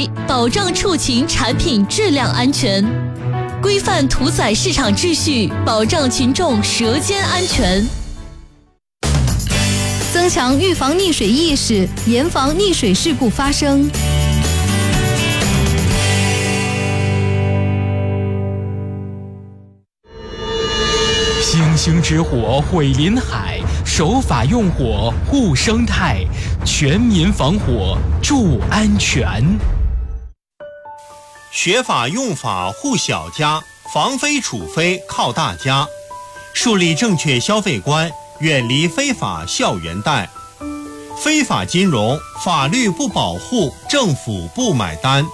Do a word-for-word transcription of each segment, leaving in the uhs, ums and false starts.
规，保障畜禽产品质量安全，规范屠宰市场秩序，保障群众舌尖安全。 增强预防溺水意识，严防溺水事故发生。 星星之火毁林海，守法用火护生态，全民防火助安全。 学法用法护小家，防非处非靠大家。树立正确消费观，远离非法校园贷。非法金融，法律不保护，政府不买单。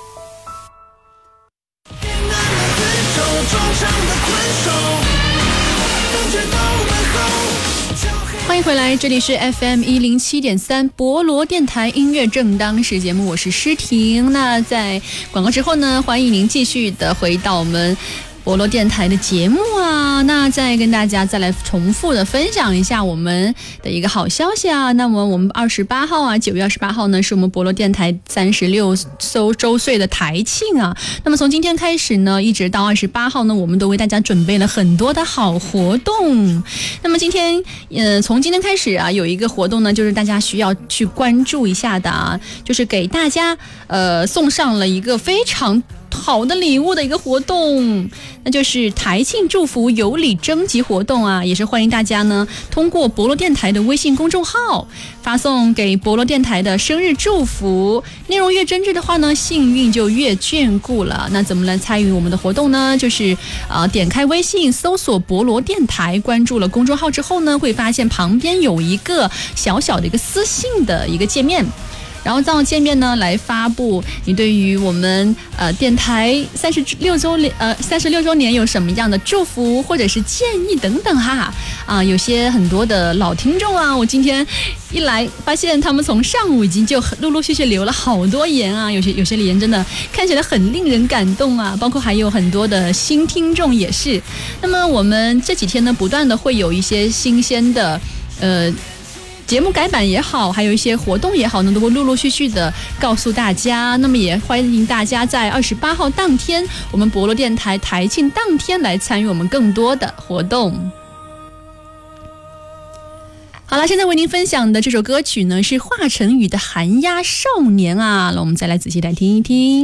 欢迎回来，这里是 F M 一零七点三博罗电台音乐正当时节目，我是诗婷。那在广告之后呢，欢迎您继续的回到我们博罗电台的节目啊，那再跟大家再来重复的分享一下我们的一个好消息啊。那么我们二十八号啊，九月二十八号呢，是我们博罗电台三十六周岁的台庆啊。那么从今天开始呢，一直到二十八号呢，我们都为大家准备了很多的好活动。那么今天，呃，从今天开始啊，有一个活动呢，就是大家需要去关注一下的啊，就是给大家呃送上了一个非常好的礼物的一个活动，那就是台庆祝福有礼征集活动啊，也是欢迎大家呢通过博罗电台的微信公众号发送给博罗电台的生日祝福，内容越真挚的话呢，幸运就越眷顾了。那怎么来参与我们的活动呢？就是呃点开微信搜索博罗电台，关注了公众号之后呢，会发现旁边有一个小小的一个私信的一个界面。然后到界面呢，来发布你对于我们呃电台三十六周呃三十六周年有什么样的祝福或者是建议等等哈啊，有些很多的老听众啊，我今天一来发现他们从上午已经就陆陆续续留了好多言啊，有些有些言真的看起来很令人感动啊，包括还有很多的新听众也是。那么我们这几天呢，不断的会有一些新鲜的呃。节目改版也好，还有一些活动也好呢，都会陆陆续续的告诉大家。那么也欢迎大家在二十八号当天，我们博罗电台台庆当天来参与我们更多的活动。好了，现在为您分享的这首歌曲呢，是华晨宇的《寒鸦少年》啊，那我们再来仔细来听一听。